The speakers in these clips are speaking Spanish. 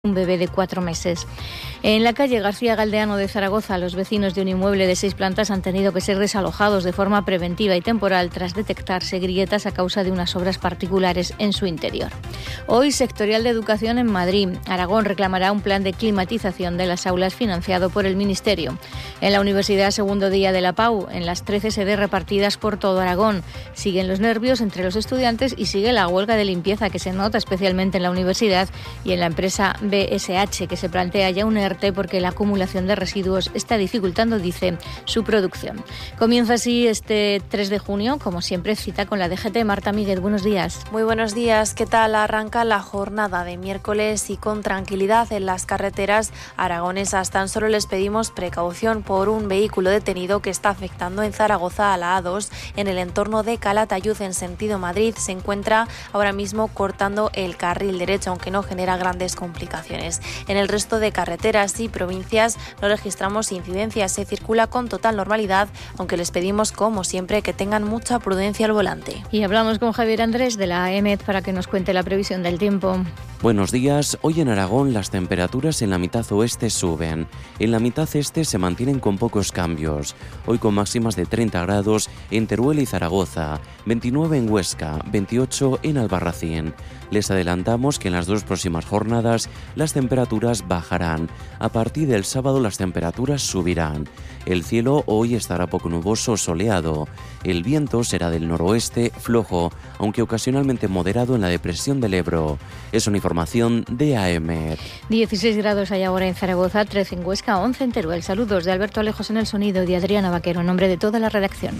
un bebé de 4 meses. En la calle García Galdeano de Zaragoza, los vecinos de un inmueble de 6 plantas han tenido que ser desalojados de forma preventiva y temporal tras detectarse grietas a causa de unas obras particulares en su interior. Hoy, sectorial de educación en Madrid. Aragón reclamará un plan de climatización de las aulas financiado por el Ministerio. En la Universidad, segundo día de la PAU, en las 13 sedes repartidas por todo Aragón. Siguen los nervios entre los estudiantes y sigue la huelga de limpieza que se nota especialmente en la universidad y en la empresa BSH, que se plantea ya un ERTE porque la acumulación de residuos está dificultando, dice, su producción. Comienza así este 3 de junio, como siempre, cita con la DGT. Marta Míguez, buenos días. Muy buenos días. ¿Qué tal? Arranca la jornada de miércoles y con tranquilidad en las carreteras aragonesas. Tan solo les pedimos precaución por un vehículo detenido que está afectando en Zaragoza a la A2 en el entorno de Calatayud en sentido Madrid. Se encuentra ahora mismo cortando el carril derecho, aunque no genera grandes complicaciones. En el resto de carreteras y provincias no registramos incidencias, se circula con total normalidad, aunque les pedimos, como siempre, que tengan mucha prudencia al volante. Y hablamos con Javier Andrés de la AEMET para que nos cuente la previsión del tiempo. Buenos días. Hoy en Aragón las temperaturas en la mitad oeste suben. En la mitad este se mantienen con pocos cambios. Hoy con máximas de 30 grados en Teruel y Zaragoza, 29 en Huesca, 28 en Albarracín. Les adelantamos que en las 2 próximas jornadas las temperaturas bajarán. A partir del sábado las temperaturas subirán. El cielo hoy estará poco nuboso o soleado. El viento será del noroeste flojo, aunque ocasionalmente moderado en la depresión del Ebro. Es una información de AEMET. 16 grados hay ahora en Zaragoza, 13 en Huesca, 11 en Teruel. Saludos de Alberto Alejos en el sonido y de Adriana Vaquero en nombre de toda la redacción.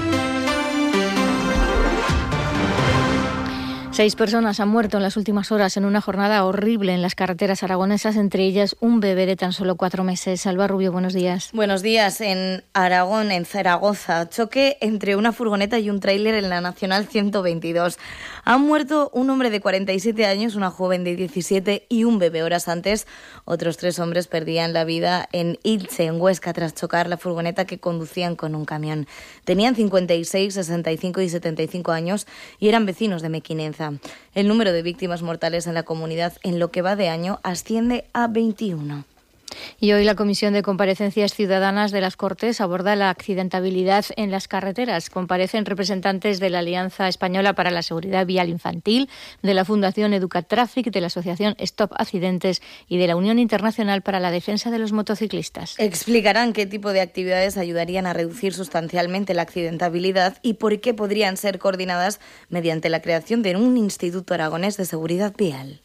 6 personas han muerto en las últimas horas en una jornada horrible en las carreteras aragonesas, entre ellas un bebé de tan solo 4 meses. Alba Rubio, buenos días. Buenos días. En Aragón, en Zaragoza, choque entre una furgoneta y un tráiler en la Nacional 122. Han muerto un hombre de 47 años, una joven de 17 y un bebé. Horas antes, otros 3 hombres perdían la vida en Ilche, en Huesca, tras chocar la furgoneta que conducían con un camión. Tenían 56, 65 y 75 años y eran vecinos de Mequinenza. El número de víctimas mortales en la comunidad en lo que va de año asciende a 21. Y hoy la Comisión de Comparecencias Ciudadanas de las Cortes aborda la accidentabilidad en las carreteras. Comparecen representantes de la Alianza Española para la Seguridad Vial Infantil, de la Fundación Educatraffic, de la Asociación Stop Accidentes y de la Unión Internacional para la Defensa de los Motociclistas. Explicarán qué tipo de actividades ayudarían a reducir sustancialmente la accidentabilidad y por qué podrían ser coordinadas mediante la creación de un Instituto Aragonés de Seguridad Vial.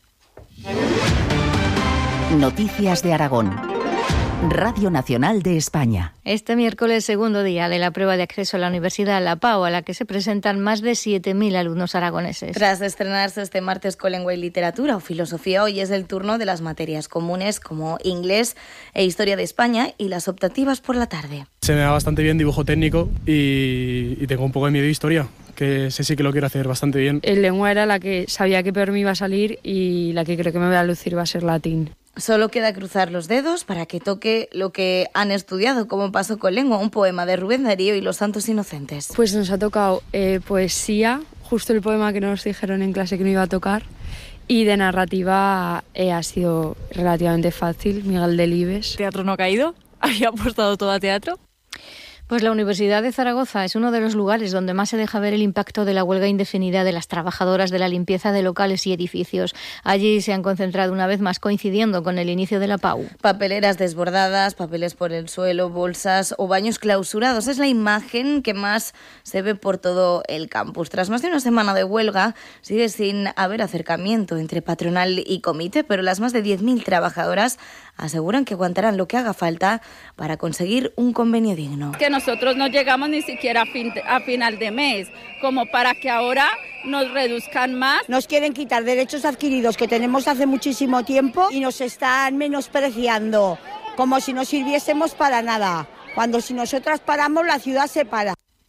Noticias de Aragón. Radio Nacional de España. Este miércoles, segundo día de la prueba de acceso a la Universidad La PAU, a la que se presentan más de 7.000 alumnos aragoneses. Tras estrenarse este martes con lengua y literatura o filosofía, hoy es el turno de las materias comunes como inglés e historia de España y las optativas por la tarde. Se me da bastante bien dibujo técnico y tengo un poco de miedo de historia, que sé sí que lo quiero hacer bastante bien. El lengua era la que sabía que peor me iba a salir y la que creo que me voy a lucir va a ser latín. Solo queda cruzar los dedos para que toque lo que han estudiado, como pasó con lengua, un poema de Rubén Darío y los Santos Inocentes. Pues nos ha tocado poesía, justo el poema que nos dijeron en clase que no iba a tocar, y de narrativa ha sido relativamente fácil, Miguel Delibes. ¿Teatro no ha caído? ¿Había apostado todo a teatro? Pues la Universidad de Zaragoza es uno de los lugares donde más se deja ver el impacto de la huelga indefinida de las trabajadoras de la limpieza de locales y edificios. Allí se han concentrado una vez más, coincidiendo con el inicio de la PAU. Papeleras desbordadas, papeles por el suelo, bolsas o baños clausurados. Es la imagen que más se ve por todo el campus. Tras más de una semana de huelga, sigue sin haber acercamiento entre patronal y comité, pero las más de 10.000 trabajadoras aseguran que aguantarán lo que haga falta para conseguir un convenio digno. Que nosotros no llegamos ni siquiera a final de mes, como para que ahora nos reduzcan más. Nos quieren quitar derechos adquiridos que tenemos hace muchísimo tiempo y nos están menospreciando, como si no sirviésemos para nada, cuando si nosotras paramos la ciudad se para.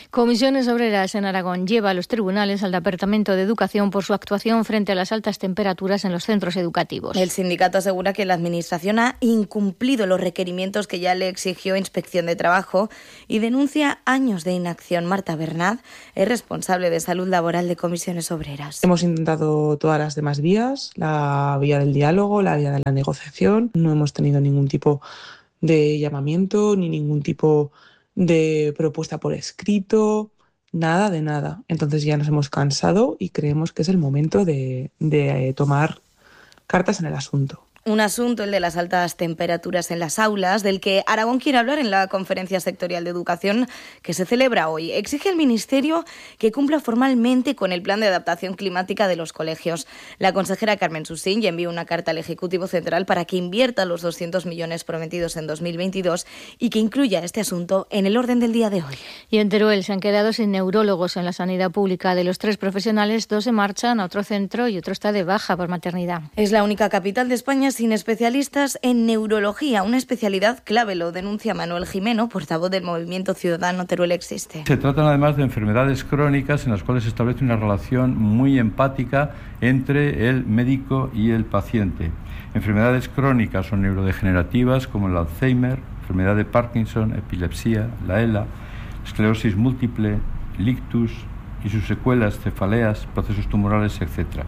Comisiones Obreras en Aragón lleva a los tribunales al Departamento de Educación por su actuación frente a las altas temperaturas en los centros educativos. El sindicato asegura que la Administración ha incumplido los requerimientos que ya le exigió Inspección de Trabajo y denuncia años de inacción. Marta Bernat es responsable de Salud Laboral de Comisiones Obreras. Hemos intentado todas las demás vías, la vía del diálogo, la vía de la negociación. No hemos tenido ningún tipo de llamamiento ni ningún tipo de propuesta por escrito, nada de nada. Entonces ya nos hemos cansado y creemos que es el momento de tomar cartas en el asunto. Un asunto, el de las altas temperaturas en las aulas, del que Aragón quiere hablar en la Conferencia Sectorial de Educación que se celebra hoy. Exige al Ministerio que cumpla formalmente con el plan de adaptación climática de los colegios. La consejera Carmen Susín ya envió una carta al Ejecutivo Central para que invierta los 200 millones prometidos en 2022 y que incluya este asunto en el orden del día de hoy. Y en Teruel se han quedado sin neurólogos en la sanidad pública. De los 3 profesionales, 2 se marchan a otro centro y otro está de baja por maternidad. Es la única capital de España sin especialistas en neurología, una especialidad clave, lo denuncia Manuel Jimeno, portavoz del Movimiento Ciudadano Teruel Existe. Se tratan además de enfermedades crónicas en las cuales se establece una relación muy empática entre el médico y el paciente. Enfermedades crónicas o neurodegenerativas como el Alzheimer, enfermedad de Parkinson, epilepsia, la ELA, esclerosis múltiple, ictus y sus secuelas, cefaleas, procesos tumorales, etc.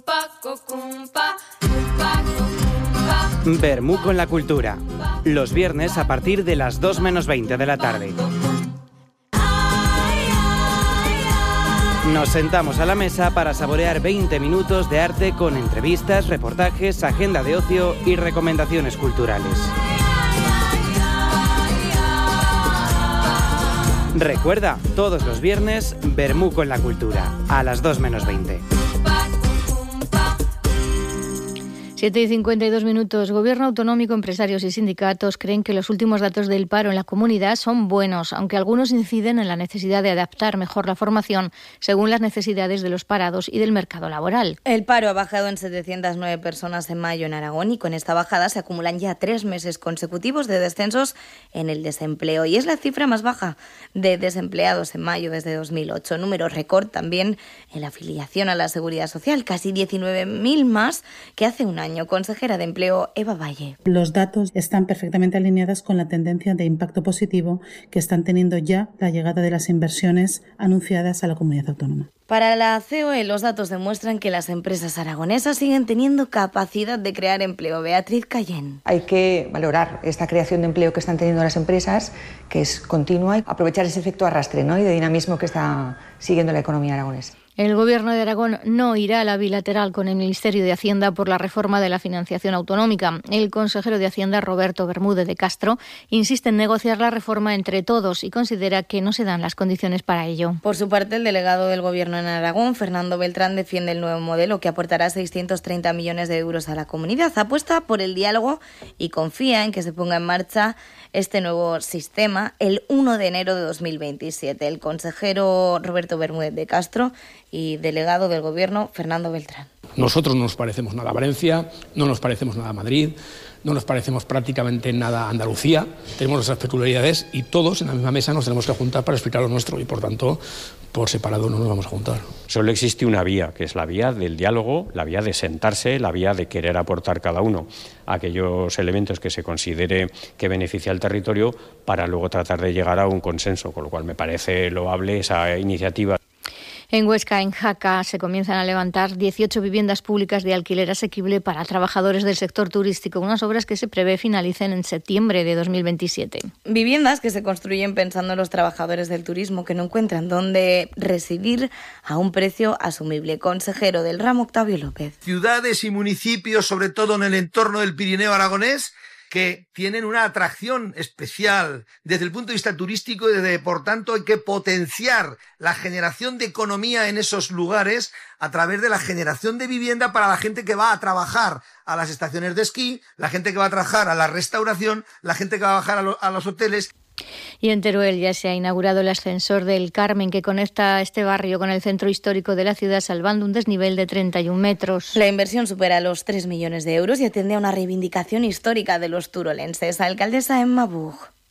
Vermú con la cultura. Los viernes a partir de las 2:20 de la tarde. Nos sentamos a la mesa para saborear 20 minutos de arte con entrevistas, reportajes, agenda de ocio y recomendaciones culturales. Recuerda, todos los viernes, Vermú con la cultura, a las 2:20. 7:52. Gobierno autonómico, empresarios y sindicatos creen que los últimos datos del paro en la comunidad son buenos, aunque algunos inciden en la necesidad de adaptar mejor la formación según las necesidades de los parados y del mercado laboral. El paro ha bajado en 709 personas en mayo en Aragón y con esta bajada se acumulan ya 3 meses consecutivos de descensos en el desempleo y es la cifra más baja de desempleados en mayo desde 2008. Número récord también en la afiliación a la Seguridad Social, casi 19.000 más que hace un año. Consejera de Empleo, Eva Valle. Los datos están perfectamente alineados con la tendencia de impacto positivo que están teniendo ya la llegada de las inversiones anunciadas a la comunidad autónoma. Para la COE, los datos demuestran que las empresas aragonesas siguen teniendo capacidad de crear empleo. Beatriz Cayén. Hay que valorar esta creación de empleo que están teniendo las empresas, que es continua, y aprovechar ese efecto arrastre, ¿no?, y de dinamismo que está siguiendo la economía aragonesa. El Gobierno de Aragón no irá a la bilateral con el Ministerio de Hacienda por la reforma de la financiación autonómica. El consejero de Hacienda, Roberto Bermúdez de Castro, insiste en negociar la reforma entre todos y considera que no se dan las condiciones para ello. Por su parte, el delegado del Gobierno en Aragón, Fernando Beltrán, defiende el nuevo modelo que aportará 630 millones de euros a la comunidad. Apuesta por el diálogo y confía en que se ponga en marcha este nuevo sistema el 1 de enero de 2027. El consejero Roberto Bermúdez de Castro y delegado del Gobierno, Fernando Beltrán. Nosotros no nos parecemos nada a Valencia, no nos parecemos nada a Madrid, no nos parecemos prácticamente nada a Andalucía, tenemos nuestras peculiaridades y todos en la misma mesa nos tenemos que juntar para explicar lo nuestro y por tanto por separado no nos vamos a juntar. Solo existe una vía, que es la vía del diálogo, la vía de sentarse, la vía de querer aportar cada uno aquellos elementos que se considere que beneficia al territorio para luego tratar de llegar a un consenso, con lo cual me parece loable esa iniciativa. En Huesca, en Jaca, se comienzan a levantar 18 viviendas públicas de alquiler asequible para trabajadores del sector turístico, unas obras que se prevé finalicen en septiembre de 2027. Viviendas que se construyen pensando en los trabajadores del turismo que no encuentran dónde residir a un precio asumible. Consejero del ramo, Octavio López. Ciudades y municipios, sobre todo en el entorno del Pirineo aragonés, que tienen una atracción especial desde el punto de vista turístico y por tanto hay que potenciar la generación de economía en esos lugares a través de la generación de vivienda para la gente que va a trabajar a las estaciones de esquí, la gente que va a trabajar a la restauración, la gente que va a bajar a los hoteles. Y en Teruel ya se ha inaugurado el ascensor del Carmen que conecta este barrio con el centro histórico de la ciudad, salvando un desnivel de 31 metros. La inversión supera los 3 millones de euros y atiende a una reivindicación histórica de los turolenses. Alcaldesa Emma Bug.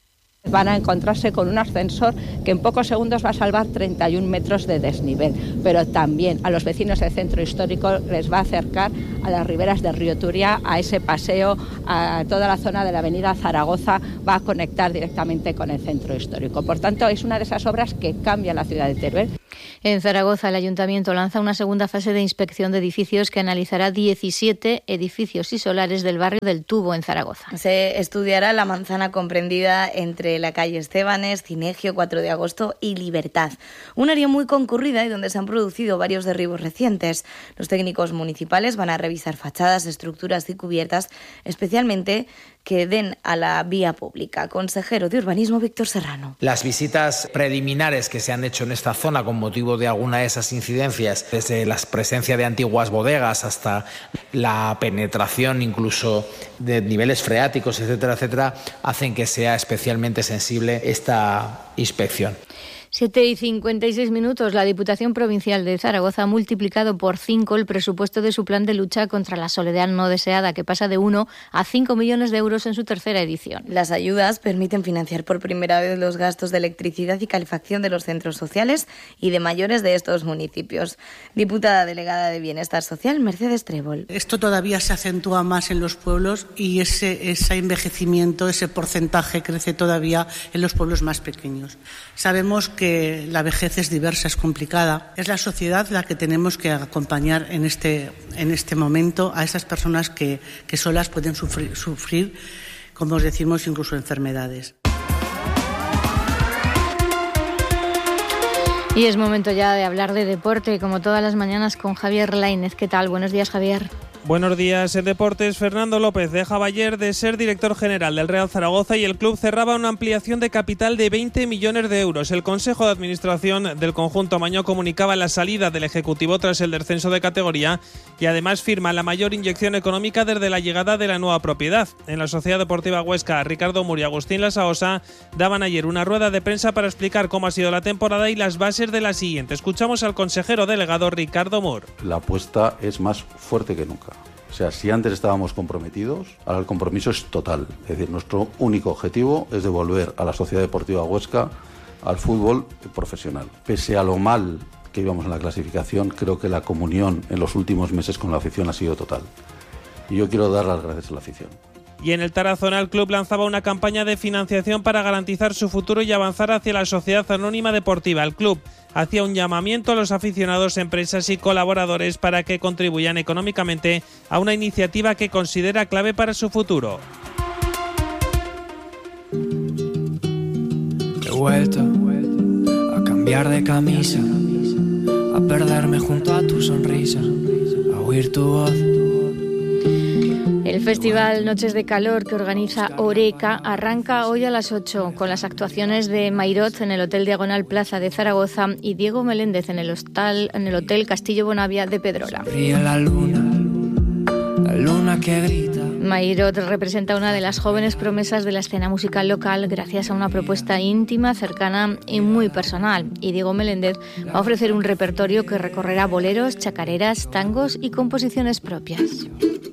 Van a encontrarse con un ascensor que en pocos segundos va a salvar 31 metros de desnivel, pero también a los vecinos del centro histórico les va a acercar a las riberas del río Turia, a ese paseo, a toda la zona de la avenida Zaragoza, va a conectar directamente con el centro histórico. Por tanto, es una de esas obras que cambia la ciudad de Teruel. En Zaragoza, el Ayuntamiento lanza una segunda fase de inspección de edificios que analizará 17 edificios y solares del barrio del Tubo, en Zaragoza. Se estudiará la manzana comprendida entre la calle Estebanes, Cinegio, 4 de agosto y Libertad. Un área muy concurrida y donde se han producido varios derribos recientes. Los técnicos municipales van a revisar fachadas, estructuras y cubiertas, especialmente que den a la vía pública. Consejero de Urbanismo, Víctor Serrano. Las visitas preliminares que se han hecho en esta zona con motivo de alguna de esas incidencias, desde la presencia de antiguas bodegas hasta la penetración incluso de niveles freáticos, etcétera, etcétera, hacen que sea especialmente sensible esta inspección. 7:56. La Diputación Provincial de Zaragoza ha multiplicado por 5 el presupuesto de su plan de lucha contra la soledad no deseada, que pasa de 1 a 5 millones de euros en su tercera edición. Las ayudas permiten financiar por primera vez los gastos de electricidad y calefacción de los centros sociales y de mayores de estos municipios. Diputada delegada de Bienestar Social, Mercedes Trébol. Esto todavía se acentúa más en los pueblos y ese envejecimiento, ese porcentaje crece todavía en los pueblos más pequeños. Sabemos que la vejez es diversa, es complicada. Es la sociedad la que tenemos que acompañar en este momento a esas personas que solas pueden sufrir, como os decimos, incluso enfermedades. Y es momento ya de hablar de deporte, como todas las mañanas, con Javier Lainez. ¿Qué tal? Buenos días, Javier. Buenos días. En deportes, Fernando López dejaba ayer de ser director general del Real Zaragoza y el club cerraba una ampliación de capital de 20 millones de euros. El Consejo de Administración del conjunto amaño comunicaba la salida del ejecutivo tras el descenso de categoría y además firma la mayor inyección económica desde la llegada de la nueva propiedad. En la Sociedad Deportiva Huesca, Ricardo Mur y Agustín Lasaosa daban ayer una rueda de prensa para explicar cómo ha sido la temporada y las bases de la siguiente. Escuchamos al consejero delegado Ricardo Mur. La apuesta es más fuerte que nunca. O sea, si antes estábamos comprometidos, ahora el compromiso es total. Es decir, nuestro único objetivo es devolver a la Sociedad Deportiva Huesca al fútbol profesional. Pese a lo mal que íbamos en la clasificación, creo que la comunión en los últimos meses con la afición ha sido total. Y yo quiero dar las gracias a la afición. Y en el Tarazona, el club lanzaba una campaña de financiación para garantizar su futuro y avanzar hacia la Sociedad Anónima Deportiva. El club hacía un llamamiento a los aficionados, empresas y colaboradores para que contribuyan económicamente a una iniciativa que considera clave para su futuro. He vuelto a cambiar de camisa, a perderme junto a tu sonrisa, a oír tu voz. El Festival Noches de Calor que organiza Oreca arranca hoy a las 8 con las actuaciones de Mairot en el Hotel Diagonal Plaza de Zaragoza y Diego Meléndez en el Hotel Castillo Bonavia de Pedrola. La luna que grita. Mairot representa una de las jóvenes promesas de la escena musical local gracias a una propuesta íntima, cercana y muy personal. Y Diego Meléndez va a ofrecer un repertorio que recorrerá boleros, chacareras, tangos y composiciones propias.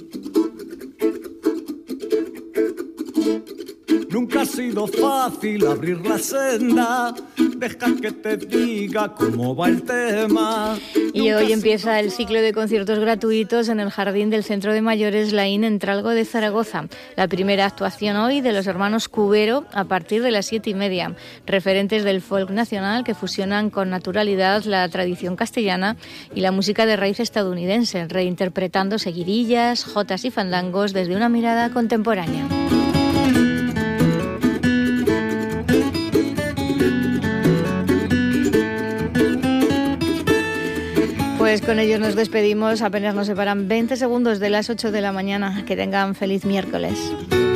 Nunca ha sido fácil abrir la senda, deja que te diga cómo va el tema. Y hoy empieza el ciclo de conciertos gratuitos en el Jardín del Centro de Mayores Laín en Tralgo de Zaragoza. La primera actuación hoy de los hermanos Cubero a partir de las 7:30. Referentes del folk nacional que fusionan con naturalidad la tradición castellana y la música de raíz estadounidense, reinterpretando seguidillas, jotas y fandangos desde una mirada contemporánea. Pues con ellos nos despedimos, apenas nos separan 20 segundos de las 8 de la mañana. Que tengan feliz miércoles.